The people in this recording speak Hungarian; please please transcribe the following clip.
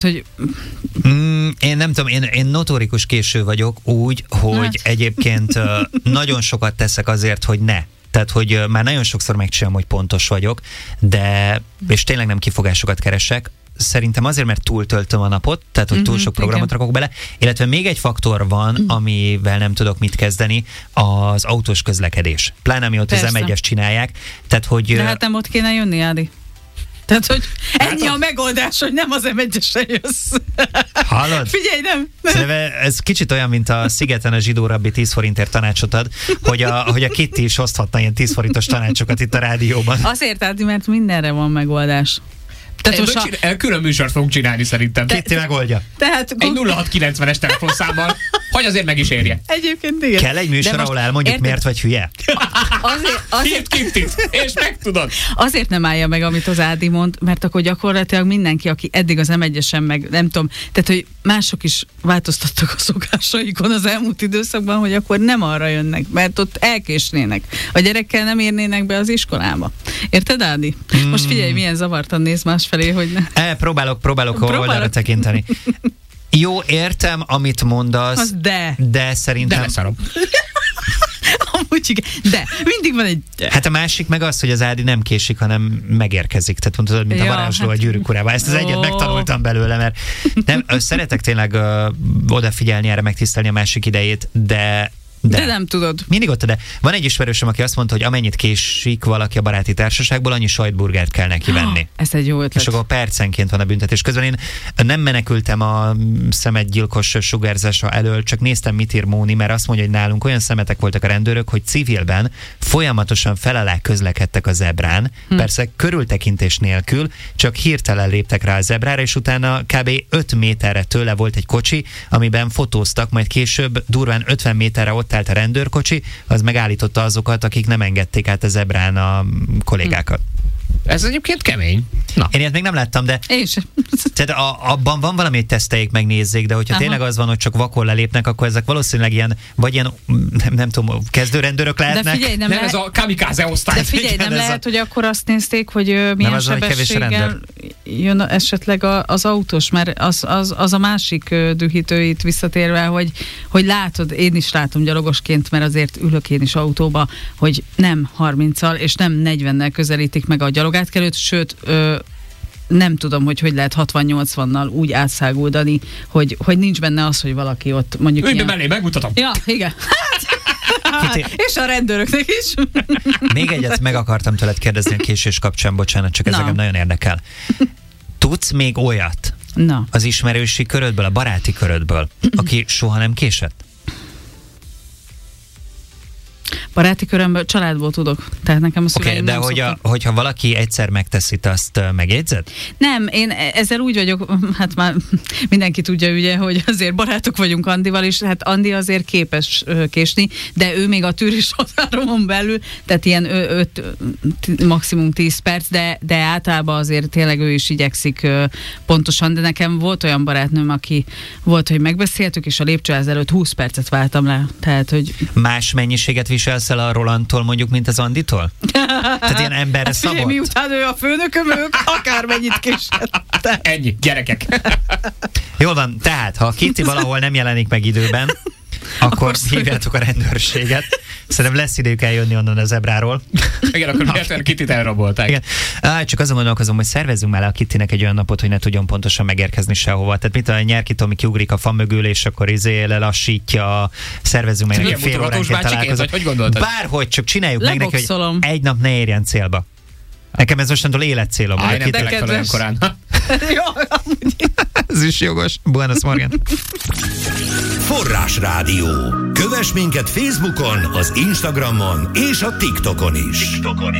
Hogy... Én nem tudom, én notórikus késő vagyok úgy, hogy egyébként nagyon sokat teszek azért, hogy ne. Tehát, hogy már nagyon sokszor megcsinálom, hogy pontos vagyok, de, és tényleg nem kifogásokat keresek, szerintem azért, mert túltöltöm a napot, tehát, hogy túl sok programot rakok bele, illetve még egy faktor van, amivel nem tudok mit kezdeni, az autós közlekedés. Pláne amióta az M1-es csinálják, tehát, hogy... De hát nem ott kéne jönni, Ádi. Tehát, hogy ennyi a megoldás, hogy nem az M1-esen jössz. Hallod? Figyelj, nem. Ez kicsit olyan, mint a Szigeten a zsidó rabbi 10 forintért tanácsot ad, hogy a Kitty is oszthatna ilyen 10 forintos tanácsokat itt a rádióban. Azért, Ádi, mert mindenre van megoldás. Tehát külön műsort fogunk csinálni szerintem. Kitty megoldja. Tehát, egy 0690-es telefonszámmal, hogy azért meg is érje. Egyébként igen. Kell egy műsor, ahol elmondjuk, miért vagy hülye? Azért Kittit, és megtudod. Azért nem állja meg, amit az Ádi mond, mert akkor gyakorlatilag mindenki, aki eddig az M1-esen meg, nem tudom, tehát, hogy mások is változtattak a szokásaikon az elmúlt időszakban, hogy akkor nem arra jönnek, mert ott elkésnének. A gyerekkel nem érnének be az iskolába. Érted, Ádi? Most figyelj, milyen zavartan néz másfelé, hogy ne. Próbálok oldalra tekinteni. Jó, értem, amit mondasz, de szerintem... De leszarom. Amúgy igen. De, mindig van egy de. Hát a másik meg az, hogy az Ádi nem késik, hanem megérkezik. Tehát mondtad, mint a varázsló a Gyűrűk urában. Ezt az egyet megtanultam belőle, mert nem, szeretek tényleg odafigyelni erre, megtisztelni a másik idejét, de nem tudod. Mindig ott, de van egy ismerősöm, aki azt mondta, hogy amennyit késik valaki a baráti társaságból, annyi sajtburgert kell neki venni. Ez egy jó ötlet. És akkor percenként van a büntetés. Közben én nem menekültem a szemetgyilkos sugárzása elől, csak néztem, mit ír Móni, mert azt mondja, hogy nálunk olyan szemetek voltak a rendőrök, hogy civilben folyamatosan fel alá közlekedtek a zebrán, persze körültekintés nélkül, csak hirtelen léptek rá a zebrára, és utána kb. 5 méterre tőle volt egy kocsi, amiben fotóztak, majd később durván 50 méterre ott állt a rendőrkocsi, az megállította azokat, akik nem engedték át a zebrán a kollégákat. Ez egyébként kemény. Na. Én ilyet még nem láttam, de és. Tehát abban van valami, hogy teszteljék, megnézzék, de hogyha tényleg az van, hogy csak vakon lelépnek, akkor ezek valószínűleg ilyen, vagy ilyen, nem tudom, kezdőrendőrök lehetnek. De figyelj, nem ez a kamikáze osztály. De figyelj, nem lehet, hogy akkor azt nézték, hogy milyen sebességgel jön esetleg az autós, mert az a másik dühítő itt visszatérve, hogy látod, én is látom gyalogosként, mert azért ülök én is autóba, hogy nem 30-al és nem 40-nel közelítik meg a gyalogátkelőt, sőt, nem tudom, hogy lehet 60-80-nal úgy átszáguldani, hogy nincs benne az, hogy valaki ott mondjuk Ülj be mellé, megmutatom. Ja, igen. És a rendőröknek is. Még egyet meg akartam tőled kérdezni a késés kapcsán, bocsánat, csak ez engem nagyon érdekel. Tudsz még olyat az ismerősi körödből, a baráti körödből, aki soha nem késett? Baráti körömből, családból tudok. Tehát nekem a szüleim de hogyha valaki egyszer megteszi, azt megjegyzed? Nem, én ezzel úgy vagyok, hát már mindenki tudja ugye, hogy azért barátok vagyunk Andival, és hát Andi azért képes késni, de ő még a tűrés határomon belül, tehát ilyen 5, maximum 10 perc, de általában azért tényleg ő is igyekszik pontosan, de nekem volt olyan barátnőm, aki volt, hogy megbeszéltük, és a lépcsőház előtt 20 percet váltam le. Tehát, hogy... Más mennyiséget viselsz el a Rolandtól mondjuk, mint az Anditól? Tehát ilyen emberre szabott? Figyelj, miután ő a főnököm, ők akármennyit késett. Ennyi, gyerekek. Jól van, tehát ha Kitty valahol nem jelenik meg időben, akkor hívjátok a rendőrséget. Szerintem lesz idők eljönni onnan a zebráról. Igen, akkor miért Kittyt elrabolták? Igen. Csak azon gondolkozom, hogy szervezzünk már le a Kittynek egy olyan napot, hogy ne tudjon pontosan megérkezni sehova. Tehát mit a Nyerki Tomi kiugrik a fa mögül, és akkor lelassítja, szervezzünk meg egy fél óránként találkozót. Hogy gondoltad? Bárhogy, csak csináljuk meg neki, hogy egy nap ne érjen célba. Nekem ez mostantól életcélom. Nem telek fel olyan korán. Ez is jogos. Buenos Morgan. Forrásrádió. Kövess minket Facebookon, az Instagramon és a TikTokon is.